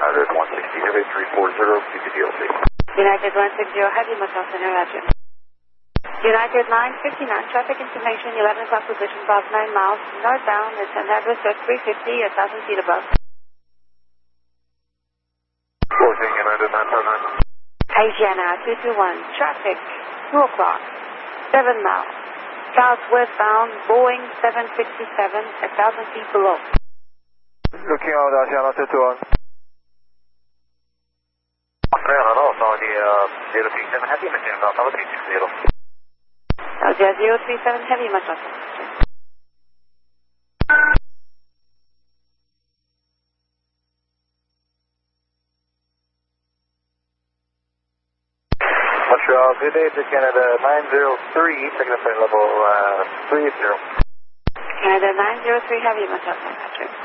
United 160 Heavy 340, PPDLC. United 160 Heavy, Motel Center, Roger. United 959, traffic information, 11 o'clock position, above 9 miles, northbound, return address at 350, 1,000 feet above. Closing United 959. Asiana 221, traffic, 2 o'clock, 7 miles, southwestbound, Boeing 767, 1,000 feet below. Looking out, Asiana 221. Hello, Saudi 037 Heavy, maintain about 360. Saudi 037 Heavy, Motel Center. Montreal, good day to Canada 903, taking up at level 30. Canada 903 Heavy, Motel Center.